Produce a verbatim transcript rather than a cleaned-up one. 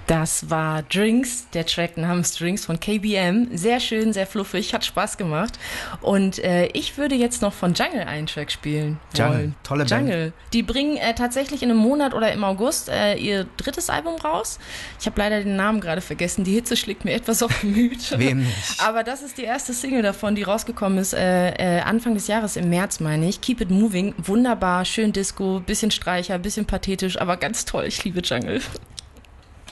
Das war Drinks, der Track namens Drinks von K B M. Sehr schön, sehr fluffig, hat Spaß gemacht. Und äh, ich würde jetzt noch von Jungle einen Track spielen wollen. Jungle, tolle Band. Jungle. Die bringen äh, tatsächlich in einem Monat oder im August äh, ihr drittes Album raus. Ich habe leider den Namen gerade vergessen. Die Hitze schlägt mir etwas auf Gemüt. Wem nicht? Aber das ist die erste Single davon, die rausgekommen ist äh, äh, Anfang des Jahres, im März meine ich. Keep It Moving, wunderbar, schön Disco, bisschen Streicher, bisschen pathetisch, aber ganz toll. Ich liebe Jungle.